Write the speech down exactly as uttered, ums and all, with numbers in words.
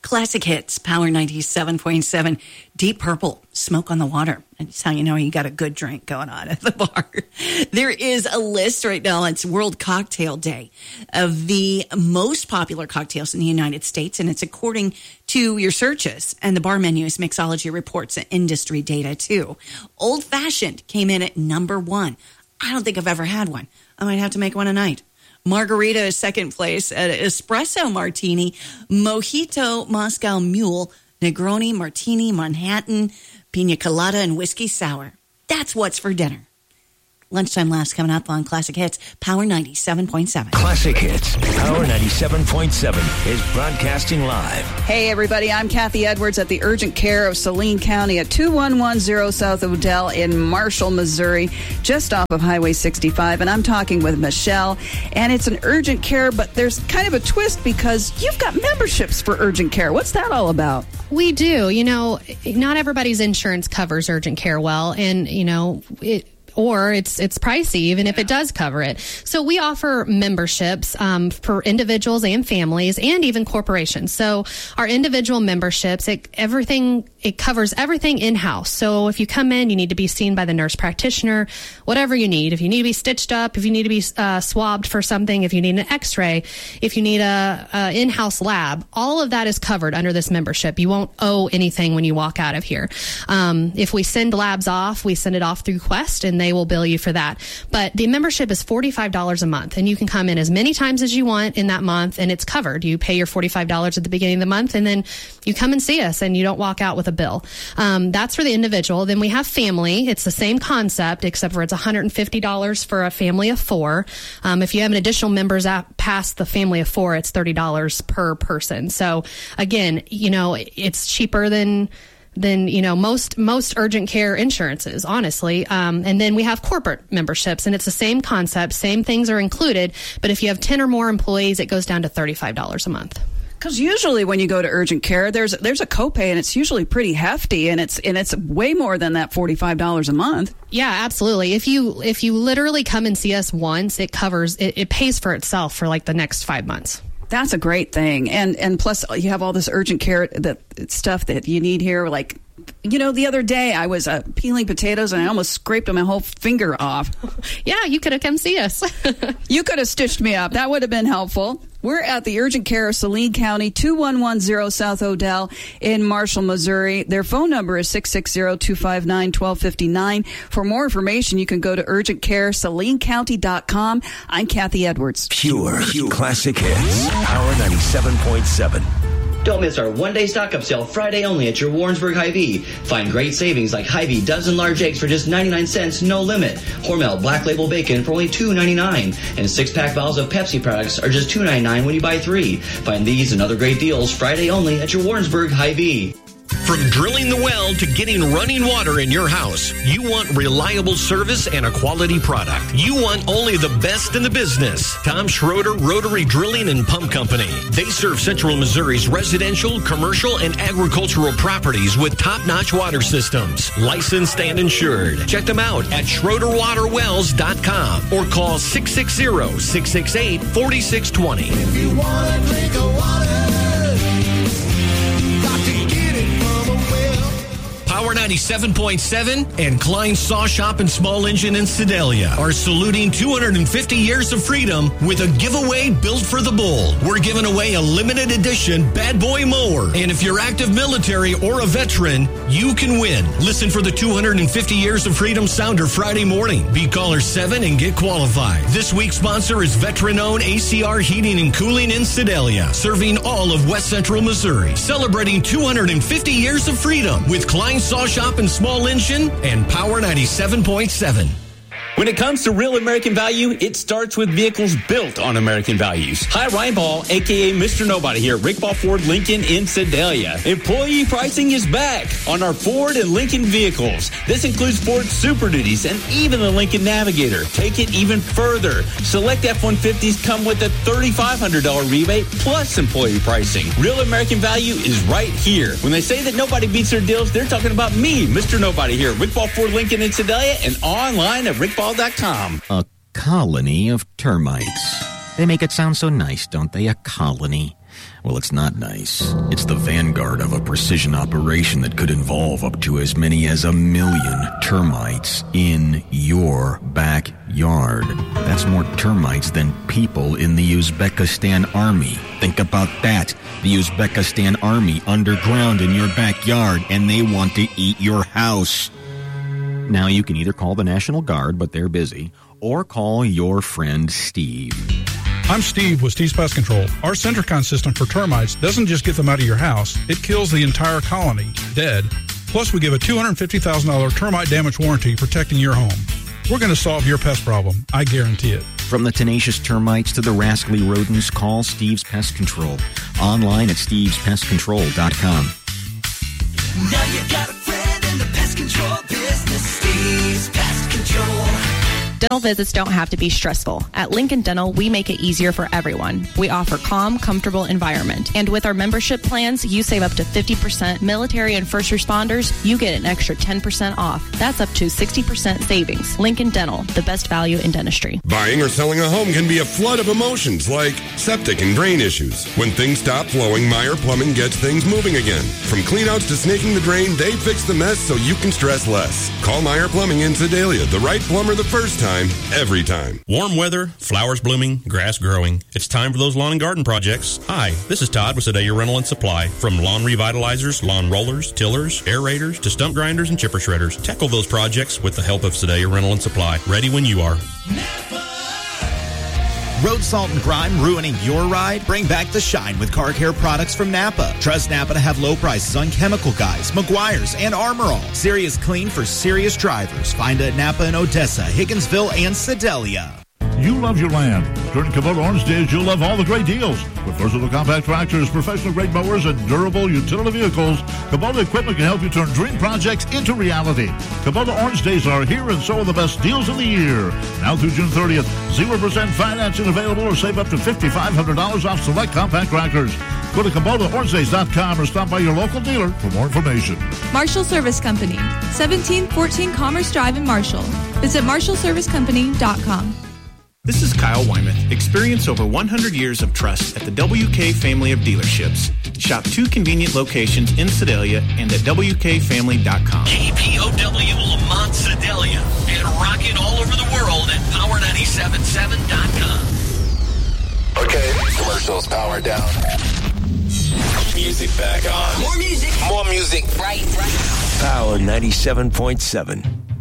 Classic Hits, Power ninety-seven point seven, Deep Purple, Smoke on the Water. That's how you know you got a good drink going on at the bar. There is a list right now. It's World Cocktail Day of the most popular cocktails in the United States, and it's according to your searches. And the bar menu is Mixology reports industry data, too. Old Fashioned came in at number one. I don't think I've ever had one. I might have to make one a night. Margarita is second place at Espresso Martini, Mojito Moscow Mule, Negroni Martini Manhattan, Pina Colada, and Whiskey Sour. That's what's for dinner. Lunchtime Laughs coming up on Classic Hits, Power ninety-seven point seven. Classic Hits, Power ninety-seven point seven is broadcasting live. Hey, everybody. I'm Kathy Edwards at the Urgent Care of Saline County at two one one zero South Odell in Marshall, Missouri, just off of Highway sixty-five. And I'm talking with Michelle. And it's an urgent care, but there's kind of a twist because you've got memberships for urgent care. What's that all about? We do. You know, not everybody's insurance covers urgent care well. And, you know, it... or it's it's pricey, even if it does cover it. So we offer memberships um, for individuals and families and even corporations. So our individual memberships, it, everything, it covers everything in-house. So if you come in, you need to be seen by the nurse practitioner, whatever you need. If you need to be stitched up, if you need to be uh, swabbed for something, if you need an x-ray, if you need a, a in-house lab, all of that is covered under this membership. You won't owe anything when you walk out of here. Um, if we send labs off, we send it off through Quest, and they will bill you for that. But the membership is forty-five dollars a month, and you can come in as many times as you want in that month, and it's covered. You pay your forty-five dollars at the beginning of the month, and then you come and see us, and you don't walk out with a bill. Um, that's for the individual. Then we have family. It's the same concept, except for it's one hundred fifty dollars for a family of four. Um, if you have an additional members at, past the family of four, it's thirty dollars per person. So again, you know, it's cheaper than than, you know, most most urgent care insurances, honestly. Um, and then we have corporate memberships, and it's the same concept. Same things are included. But if you have ten or more employees, it goes down to thirty-five dollars a month. Because usually when you go to urgent care, there's there's a copay, and it's usually pretty hefty, and it's and it's way more than that forty-five dollars a month. Yeah, absolutely. If you if you literally come and see us once, it covers it, it pays for itself for like the next five months. That's a great thing. And and plus you have all this urgent care that stuff that you need here. Like, you know, the other day I was uh, peeling potatoes and I almost scraped my whole finger off. Yeah, you could have come see us. You could have stitched me up. That would have been helpful. We're at the Urgent Care of Saline County, two one one zero South Odell in Marshall, Missouri. Their phone number is six six zero, two five nine, one two five nine. For more information, you can go to urgent care saline county dot com. I'm Kathy Edwards. Pure, Pure. Classic Hits, Power ninety-seven point seven. Don't miss our one-day stock-up sale Friday only at your Warrensburg Hy-Vee. Find great savings like Hy-Vee dozen large eggs for just ninety-nine cents, no limit. Hormel Black Label Bacon for only two ninety-nine. And six-pack bottles of Pepsi products are just two ninety-nine when you buy three. Find these and other great deals Friday only at your Warrensburg Hy-Vee. From drilling the well to getting running water in your house, you want reliable service and a quality product. You want only the best in the business. Tom Schroeder Rotary Drilling and Pump Company. They serve Central Missouri's residential, commercial, and agricultural properties with top-notch water systems. Licensed and insured. Check them out at schroeder water wells dot com or call six six zero, six six eight, four six two zero. If you want to drink a water, Power ninety-seven point seven and Klein Saw Shop and Small Engine in Sedalia are saluting two hundred fifty years of freedom with a giveaway built for the bold. We're giving away a limited edition Bad Boy mower. And if you're active military or a veteran, you can win. Listen for the two hundred fifty years of freedom sounder Friday morning. Be caller seven and get qualified. This week's sponsor is veteran-owned A C R Heating and Cooling in Sedalia, serving all of West Central Missouri. Celebrating two hundred fifty years of freedom with Klein Saw Shop and Small Engine and Power ninety-seven point seven. When it comes to real American value, it starts with vehicles built on American values. Hi, Ryan Ball, a k a. Mister Nobody here, Rick Ball Ford Lincoln in Sedalia. Employee pricing is back on our Ford and Lincoln vehicles. This includes Ford Super Duties and even the Lincoln Navigator. Take it even further. Select F one fifties come with a three thousand five hundred dollars rebate plus employee pricing. Real American value is right here. When they say that nobody beats their deals, they're talking about me, Mister Nobody here, Rick Ball Ford Lincoln in Sedalia, and online at rick ball dot com. A colony of termites. They make it sound so nice, don't they? A colony. Well, it's not nice. It's the vanguard of a precision operation that could involve up to as many as a million termites in your backyard. That's more termites than people in the Uzbekistan army. Think about that. The Uzbekistan army underground in your backyard, and they want to eat your house. Now, you can either call the National Guard, but they're busy, or call your friend Steve. I'm Steve with Steve's Pest Control. Our Centricon system for termites doesn't just get them out of your house, it kills the entire colony, dead. Plus, we give a two hundred fifty thousand dollars termite damage warranty protecting your home. We're going to solve your pest problem. I guarantee it. From the tenacious termites to the rascally rodents, call Steve's Pest Control. Online at steves pest control dot com. Now you got a friend in the pest control business, Steve's Pest Control. Dental visits don't have to be stressful. At Lincoln Dental, we make it easier for everyone. We offer calm, comfortable environment. And with our membership plans, you save up to fifty percent. Military and first responders, you get an extra ten percent off. That's up to sixty percent savings. Lincoln Dental, the best value in dentistry. Buying or selling a home can be a flood of emotions like septic and drain issues. When things stop flowing, Meyer Plumbing gets things moving again. From cleanouts to snaking the drain, they fix the mess so you can stress less. Call Meyer Plumbing in Sedalia, the right plumber the first time. Every time. Warm weather, flowers blooming, grass growing. It's time for those lawn and garden projects. Hi, this is Todd with Sedalia Rental and Supply. From lawn revitalizers, lawn rollers, tillers, aerators, to stump grinders and chipper shredders. Tackle those projects with the help of Sedalia Rental and Supply. Ready when you are. Road salt and grime ruining your ride? Bring back the shine with car care products from Napa. Trust Napa to have low prices on Chemical Guys, Meguiar's, and Armor All. Serious clean for serious drivers. Find it at Napa in Odessa, Higginsville, and Sedalia. You love your land. During Kubota Orange Days, you'll love all the great deals. With versatile compact tractors, professional-grade mowers, and durable utility vehicles, Kubota equipment can help you turn dream projects into reality. Kubota Orange Days are here, and so are the best deals of the year. Now through June thirtieth, zero percent financing available, or save up to five thousand five hundred dollars off select compact tractors. Go to Kubota Orange Days dot com or stop by your local dealer for more information. Marshall Service Company, seventeen fourteen Commerce Drive in Marshall. Visit marshall service company dot com. This is Kyle Wyman. Experience over one hundred years of trust at the W K family of dealerships. Shop two convenient locations in Sedalia and at w k family dot com. K P O W Lamont Sedalia and rocking all over the world at power nine seven seven dot com. Okay, commercials power down. Music back on. More music. More music. Right, right. Power ninety-seven point seven.